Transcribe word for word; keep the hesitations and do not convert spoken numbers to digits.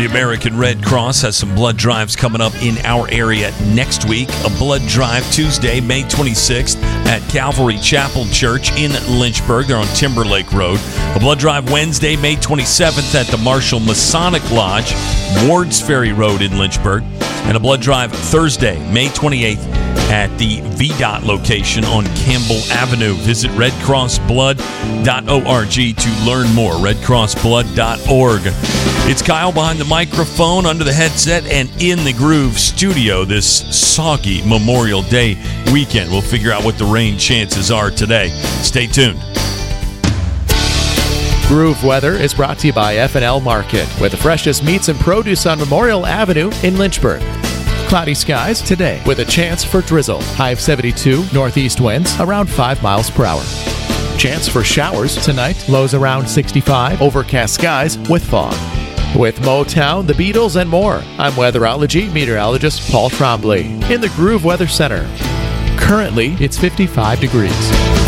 The American Red Cross has some blood drives coming up in our area next week. A blood drive Tuesday, May twenty-sixth at Calvary Chapel Church in Lynchburg. They're on Timberlake Road. A blood drive Wednesday, May twenty-seventh at the Marshall Masonic Lodge, Wards Ferry Road in Lynchburg. And a blood drive Thursday, May twenty-eighth at the V DOT location on Campbell Avenue. Visit red cross blood dot org to learn more. red cross blood dot org. It's Kyle behind the microphone, under the headset, and in the Groove studio this soggy Memorial Day weekend. We'll figure out what the rain chances are today. Stay tuned. Groove Weather is brought to you by F and L Market, with the freshest meats and produce on Memorial Avenue in Lynchburg. Cloudy skies today with a chance for drizzle. High of seventy-two, northeast winds around five miles per hour. Chance for showers tonight, lows around sixty-five, overcast skies with fog. With Motown, the Beatles, and more, I'm weatherology meteorologist Paul Trombley in the Groove Weather Center. Currently, it's fifty-five degrees.